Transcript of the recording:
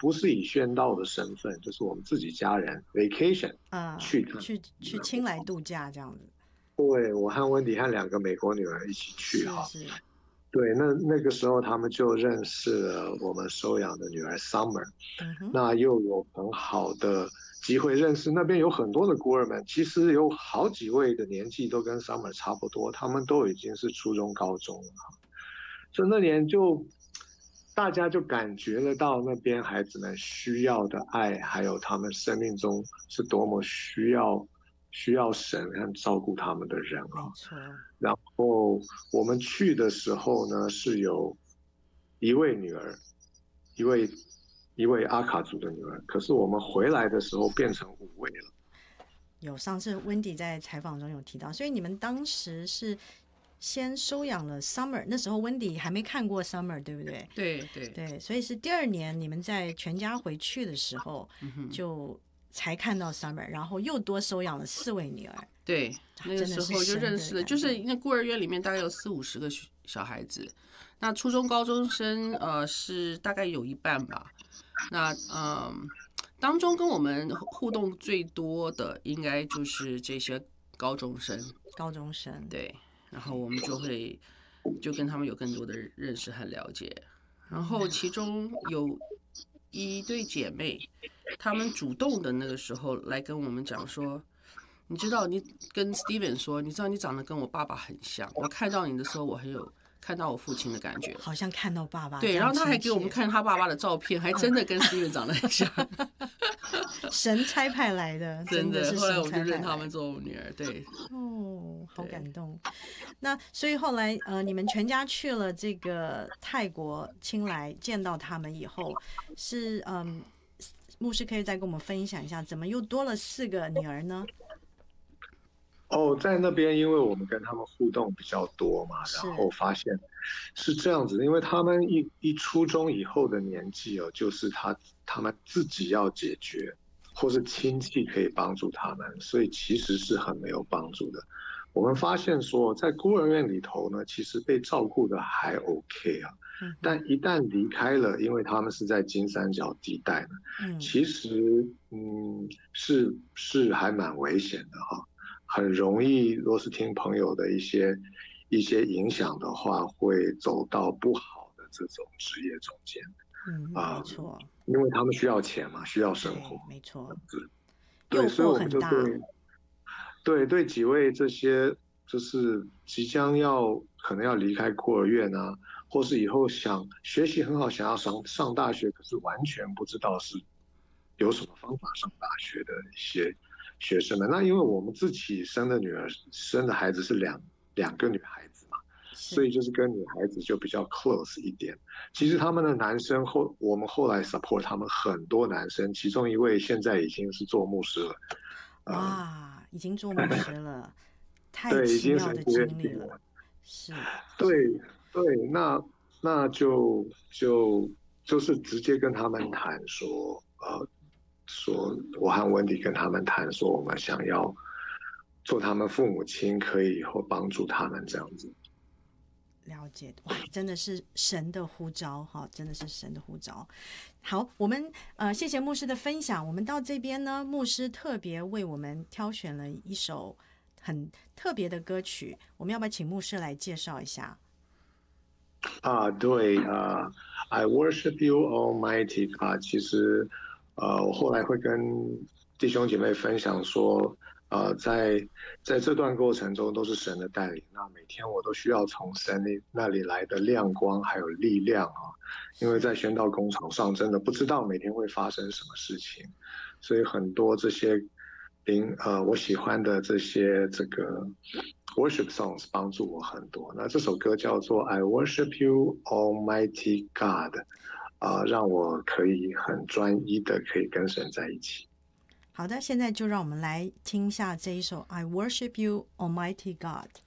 不是以宣道的身份，就是我们自己家人 vacation 去清莱度假这样子。 对，我和温迪和两个美国女儿一起去哈。 是是。 对，那个时候他们就认识了我们收养的女儿 Summer， 嗯哼。 那又有很好的机会认识那边有很多的孤儿们，其实有好几位的年纪都跟 Summer 差不多，他们都已经是初中、高中了。所以那年就大家就感觉得到那边孩子们需要的爱，还有他们生命中是多么需要神和照顾他们的人啊。 没错。 然后我们去的时候呢，是有一位女儿，一位一位阿卡族的女儿，可是我们回来的时候变成5位了。 有上次温迪在采访中有提到，所以你们当时是先收养了 Summer， 那时候温迪还没看过 Summer， 对不对？ 对对对，所以是第2年你们在全家回去的时候，就才看到 Summer， 然后又多收养了4位女儿。 对，那个时候就认识了，就是那孤儿院里面大概有40-50个小孩子，那初中高中生是大概有一半吧。那当中跟我们互动最多的应该就是这些高中生。对，然后我们就跟他们有更多的认识和了解。然后其中有一对姐妹，她们主动的那个时候来跟我们讲说，你知道，你跟 Steven 说，你知道你长得跟我爸爸很像，我看到你的时候，我很有看到我父亲的感觉， 好像看到爸爸。 对，然后他还给我们看他爸爸的照片，还真的跟 Steven 长得很像。 神差派来的， 真的。 是后来我们就认他们做女儿。对， 好感动。那所以后来你们全家去了这个泰国清莱，见到他们以后，是牧师可以再跟我们分享一下，怎么又多了4个女儿呢？ 在那边，因为我们跟他们互动比较多嘛，然后发现是这样子，因为他们一初中以后的年纪就是他们自己要解决，或是亲戚可以帮助他们，所以其实是很没有帮助的。我们发现说，在孤儿院里头呢，其实被照顾的还 OK 啊，但一旦离开了，因为他们是在金三角地带呢，其实是还蛮危险的哈。很容易，若是听朋友的一些影响的话，会走到不好的这种职业中间。 没错， 因为他们需要钱嘛，需要生活， 没错。 对，所以我们就对几位这些就是即将可能要离开孤儿院啊，或是以后想学习很好，想要上大学，可是完全不知道是有什么方法上大学的一些学生们。那因为我们自己生的孩子是两个女孩子嘛，所以就是跟女孩子就比较 close 一点。其实他们的男生我们后来 support 他们很多男生，其中一位现在已经是做牧师了。 哇，已经做牧师了，太奇妙的经历了。是， 对，那就是直接跟他们谈说，说我和温迪跟他们谈说，我们想要做他们父母亲，可以以后帮助他们这样子。 了解，哇，真的是神的呼召哈，真的是神的呼召。好，我们谢谢牧师的分享。我们到这边呢，牧师特别为我们挑选了一首很特别的歌曲，我们要不要请牧师来介绍一下？ 对，I worship you, Almighty God。其实我后来会跟弟兄姐妹分享说，在这段过程中都是神的带领。那每天我都需要从神那里来的亮光还有力量啊，因为在宣道工厂上真的不知道每天会发生什么事情，所以很多这些我喜欢的这个 worship songs 帮助我很多。那这首歌叫做 I worship you, Almighty God，让我可以很专一的可以跟神在一起。 好的，现在就让我们来听一下这一首 I worship you, Almighty God。